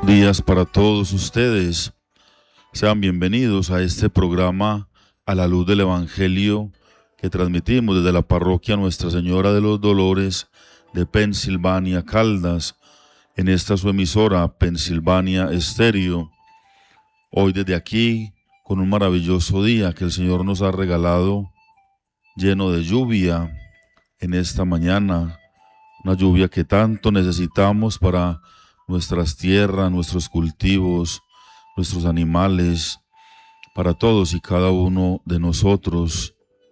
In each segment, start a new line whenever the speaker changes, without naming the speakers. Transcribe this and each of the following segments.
Días para todos ustedes. Sean bienvenidos a este programa A la Luz del Evangelio que transmitimos desde la parroquia Nuestra Señora de los Dolores de Pensilvania, Caldas, en esta su emisora Pensilvania Estéreo. Hoy desde aquí, con un maravilloso día que el Señor nos ha regalado, lleno de lluvia en esta mañana, una lluvia que tanto necesitamos para nuestras tierras, nuestros cultivos, nuestros animales, para todos y cada uno de nosotros.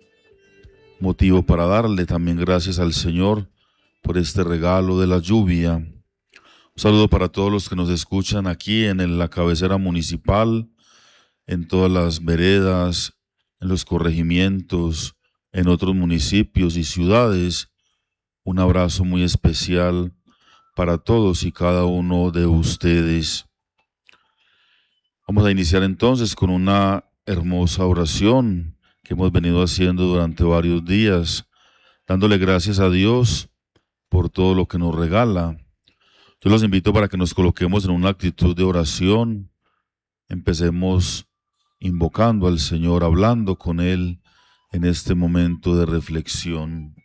Motivo para darle también gracias al Señor por este regalo de la lluvia. Un saludo para todos los que nos escuchan aquí en la cabecera municipal, en todas las veredas, en los corregimientos, en otros municipios y ciudades. Un abrazo muy especial para todos y cada uno de ustedes. Vamos a iniciar entonces con una hermosa oración que hemos venido haciendo durante varios días, dándole gracias a Dios por todo lo que nos regala. Yo los invito para que nos coloquemos en una actitud de oración. Empecemos invocando al Señor, hablando con Él en este momento de reflexión.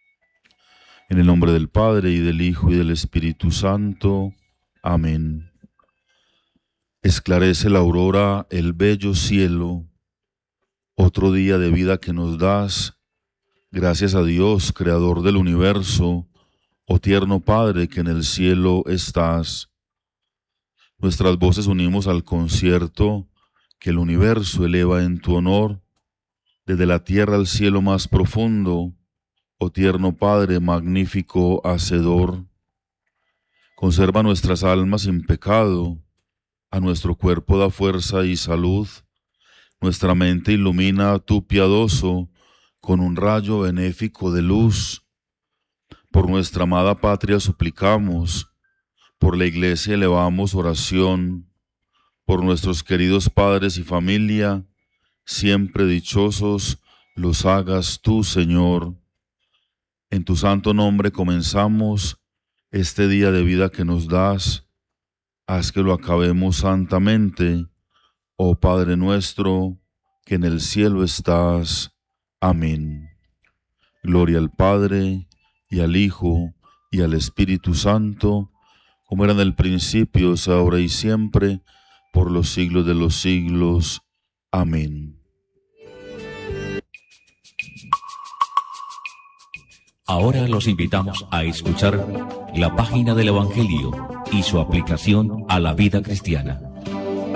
En el nombre del Padre, y del Hijo, y del Espíritu Santo. Amén. Esclarece la aurora el bello cielo, otro día de vida que nos das. Gracias a Dios, Creador del universo, oh tierno Padre que en el cielo estás. Nuestras voces unimos al concierto que el universo eleva en tu honor, desde la tierra al cielo más profundo, oh tierno Padre, magnífico Hacedor. Conserva nuestras almas sin pecado, a nuestro cuerpo da fuerza y salud, nuestra mente ilumina tú piadoso con un rayo benéfico de luz. Por nuestra amada patria suplicamos, por la Iglesia elevamos oración, por nuestros queridos padres y familia, siempre dichosos los hagas tú, Señor. En tu santo nombre comenzamos este día de vida que nos das. Haz que lo acabemos santamente, oh Padre nuestro, que en el cielo estás. Amén. Gloria al Padre, y al Hijo, y al Espíritu Santo, como era en el principio, es ahora y siempre, por los siglos de los siglos. Amén.
Ahora los invitamos a escuchar la página del Evangelio y su aplicación a la vida cristiana.